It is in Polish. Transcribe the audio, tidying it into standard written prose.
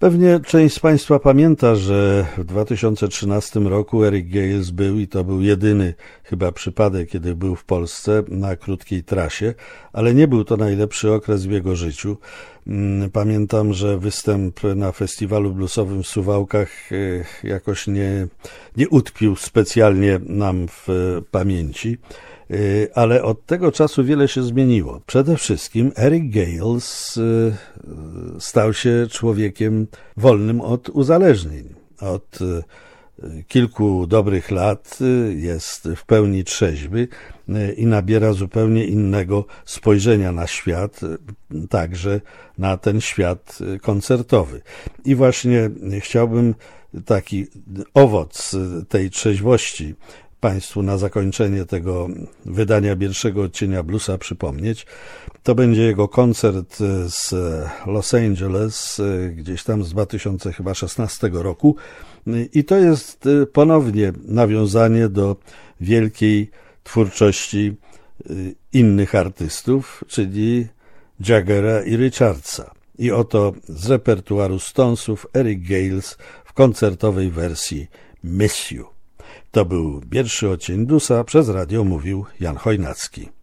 Pewnie część z Państwa pamięta, że w 2013 roku Eric Gales był, i to był jedyny chyba przypadek, kiedy był w Polsce na krótkiej trasie, ale nie był to najlepszy okres w jego życiu. Pamiętam, że występ na festiwalu bluesowym w Suwałkach jakoś nie utkwił specjalnie nam w pamięci. Ale od tego czasu wiele się zmieniło. Przede wszystkim Eric Gales stał się człowiekiem wolnym od uzależnień. Od kilku dobrych lat jest w pełni trzeźwy i nabiera zupełnie innego spojrzenia na świat, także na ten świat koncertowy. I właśnie chciałbym taki owoc tej trzeźwości Państwu na zakończenie tego wydania pierwszego odcienia bluesa przypomnieć. To będzie jego koncert z Los Angeles, gdzieś tam z 2016 roku. I to jest ponownie nawiązanie do wielkiej twórczości innych artystów, czyli Jaggera i Richardsa. I oto z repertuaru Stonesów Eric Gales w koncertowej wersji Miss You. To był pierwszy odcień bluesa, przez radio mówił Jan Chojnacki.